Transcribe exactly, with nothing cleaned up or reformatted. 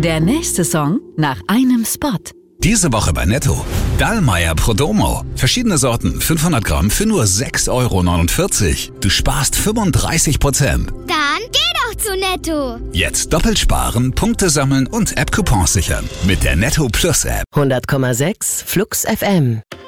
Der nächste Song nach einem Spot. Diese Woche bei Netto. Dallmayr Prodomo. Verschiedene Sorten, fünfhundert Gramm für nur sechs Euro neunundvierzig. Du sparst fünfunddreißig Prozent. Dann geh doch zu Netto. Jetzt doppelt sparen, Punkte sammeln und App-Coupons sichern. Mit der Netto Plus App. hundert Komma sechs Flux F M.